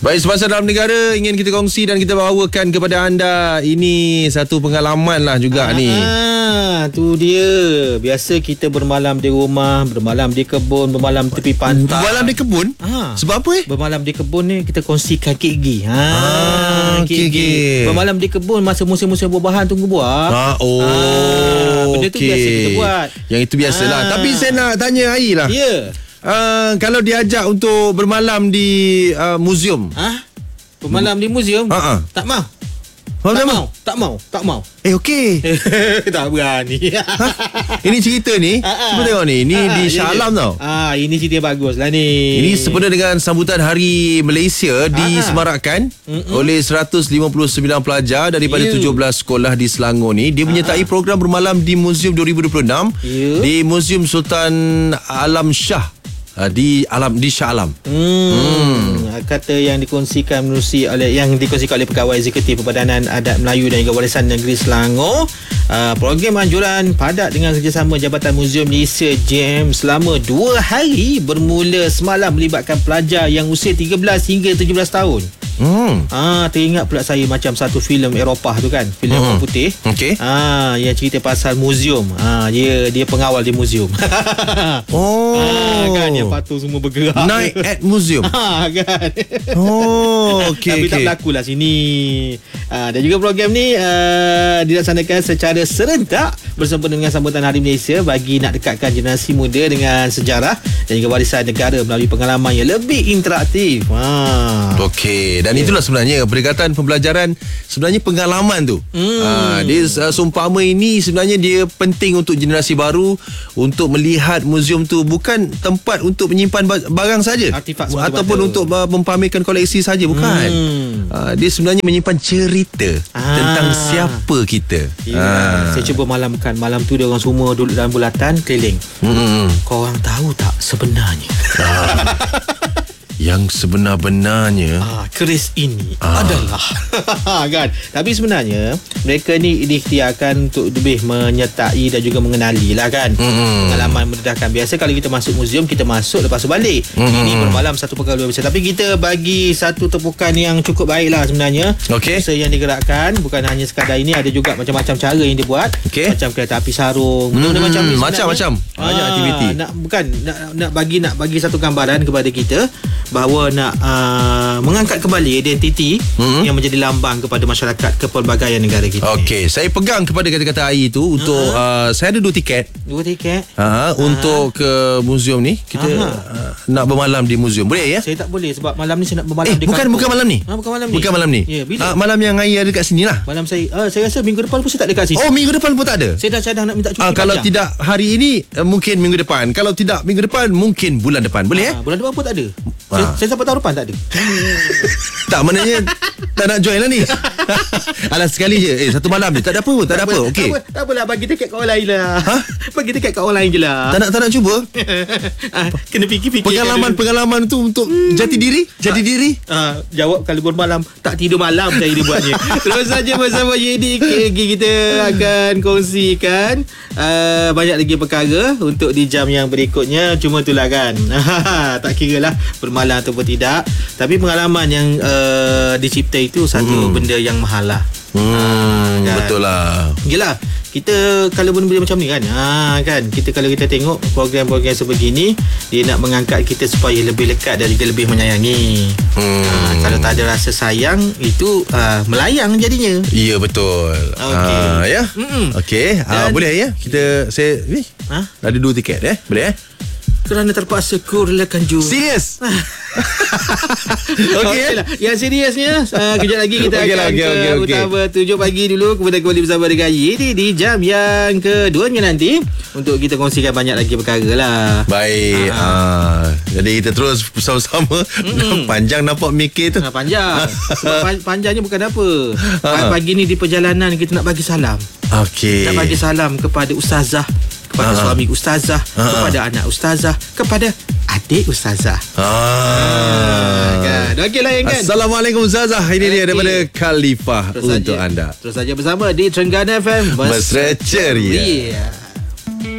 Baik, semasa dalam negara ingin kita kongsi dan kita bawakan kepada anda. Ini satu pengalaman lah juga ni. Tu dia. Biasa kita bermalam di rumah, bermalam di kebun, bermalam tepi pantai. Bermalam di kebun? Sebab apa Bermalam di kebun ni kita kongsikan gigi. okay. Bermalam di kebun masa musim-musim buah-buahan tunggu buah. Benda tu biasa kita buat. Yang itu biasalah. Tapi saya nak tanya Ai lah. Ya. Kalau diajak untuk bermalam di muzium. Bermalam di muzium? Tak mau. Tak mau. Okey. Tak berani. Ini cerita ni, cuba tengok ni. Ini di Shah Alam tau. Ini cerita bagus lah ni. Ini sempena dengan sambutan Hari Malaysia disemarakkan oleh 159 pelajar daripada 17 sekolah di Selangor ni. Dia menyertai program bermalam di Muzium 2026 di Muzium Sultan Alam Shah di Shah Alam. Kata yang dikongsikan oleh Pegawai Eksekutif Perbadanan Adat Melayu dan juga Warisan Negeri Selangor. Program anjuran padat dengan kerjasama Jabatan Muzium Malaysia JM selama 2 hari bermula semalam melibatkan pelajar yang usia 13 hingga 17 tahun. Teringat pula saya macam satu filem Eropah tu kan, filem orang putih. Okey. Yang cerita pasal muzium. Dia pengawal di muzium. Kan yang patung semua bergerak. Night at Museum. Kan. Okey. Tapi tak berlaku lah sini. Dan juga program ni dilaksanakan secara serentak bersempena dengan sambutan Hari Malaysia bagi nak dekatkan generasi muda dengan sejarah dan juga warisan negara melalui pengalaman yang lebih interaktif. Okey. Dan itulah sebenarnya pendekatan pembelajaran, sebenarnya pengalaman tu. Dia seumpama ini sebenarnya dia penting untuk generasi baru untuk melihat muzium tu bukan tempat untuk menyimpan barang saja ataupun untuk mempamerkan koleksi saja, bukan. Dia sebenarnya menyimpan cerita tentang siapa kita. Saya cuba malamkan. Malam tu dia orang semua duduk dalam bulatan keliling. Korang tahu tak sebenarnya yang sebenar-benarnya keris ini adalah kan. Tapi sebenarnya mereka ni diikhtiarkan untuk lebih menyertai dan juga mengenali lah kan. Pengalaman mendedahkan. Biasa kalau kita masuk muzium, kita masuk lepas tu balik. Ini bermalam satu perkara luar biasa. Tapi kita bagi satu tepukan yang cukup baik lah sebenarnya. Masa yang digerakkan bukan hanya sekadar ini, ada juga macam-macam cara yang dibuat. Macam kereta api sarung, macam ni. Macam-macam banyak aktiviti. Nak bagi satu gambaran kepada kita bahawa nak mengangkat kembali identiti yang menjadi lambang kepada masyarakat kepelbagaian negara kita. Okey, saya pegang kepada kata-kata Ai itu untuk saya ada 2 tiket. 2 tiket. Untuk ke muzium ni. Kita nak bermalam di muzium. Boleh ya? Saya tak boleh sebab malam ni saya nak bermalam di kampung. Bukan malam ni. Bukan malam ni. Ya, bila? Malam yang Ai ada kat sini lah. Malam saya rasa minggu depan pun saya tak ada kat sini. Minggu depan pun tak ada. Saya dah cadang nak minta cuti kalau tidak hari ini mungkin minggu depan. Kalau tidak minggu depan mungkin bulan depan. Boleh bulan depan pun tak ada. Saya sampai tahun depan tak ada. Tak, maknanya tak nak join lah ni. Alah sekali je. Satu malam je. Tak ada apa pun. Tak ada apa. Okey. Tak apalah, bagi tiket kat orang lain lah. Bagi tiket kat orang lain je lah. Tak nak cuba. Kena fikir-fikir. Pengalaman tu untuk jati diri. Jawab kalau bermalam tak tidur malam saya dia buatnya. Terus saja bersama JD kita akan kongsikan banyak lagi perkara untuk di jam yang berikutnya. Cuma itulah kan. Tak kira lah bermalam ataupun tidak. Tapi pengalaman yang dicipta itu satu benda yang mahal lah. Kan? Betul lah. Yelah, kita kalau benda-benda macam ni kan, kalau kita tengok program-program sebegini, dia nak mengangkat kita supaya lebih lekat dan juga lebih menyayangi. Kalau tak ada rasa sayang, itu melayang jadinya. Ya, betul. Ya. Okey. Boleh ya? Saya ada 2 tiket boleh kerana terpaksa kurelakan juru. Serius? Okey lah. Yang seriusnya kejap lagi kita akan ke utama 7 pagi dulu. Kemudian kembali bersama dengan Yedi di jam yang keduanya nanti untuk kita kongsikan banyak lagi perkara lah. Baik. Jadi kita terus bersama-sama. Panjang nampak mikir tu. Panjang. Sebab panjangnya bukan apa. Pagi ni di perjalanan kita nak bagi salam. Okey. Nak bagi salam kepada ustazah, kepada suami ustazah, kepada anak ustazah, kepada adik ustazah. Kan? Okeylah yang kan. Assalamualaikum ustazah. Ini dia daripada Khalifah untuk anda. Terus saja bersama di Trengganu FM. Mesra Ceria.